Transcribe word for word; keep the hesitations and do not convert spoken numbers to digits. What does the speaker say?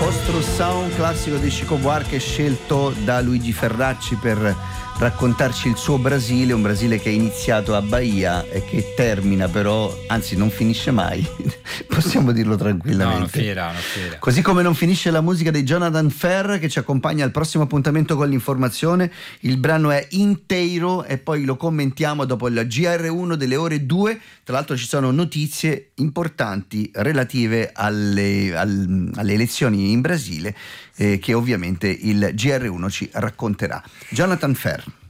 Post-Rousseau, un classico di Chico Buarque scelto da Luigi Ferracci per raccontarci il suo Brasile, un Brasile che è iniziato a Bahia e che termina però, anzi non finisce mai, possiamo dirlo tranquillamente. No, non finirà, non finirà. Così come non finisce la musica di Jonathan Ferr, che ci accompagna al prossimo appuntamento con l'informazione. Il brano è Inteiro e poi lo commentiamo dopo il G R uno delle ore due. Tra l'altro ci sono notizie importanti relative alle, al, alle elezioni in Brasile, eh, che ovviamente il G R uno ci racconterà. Jonathan Ferr.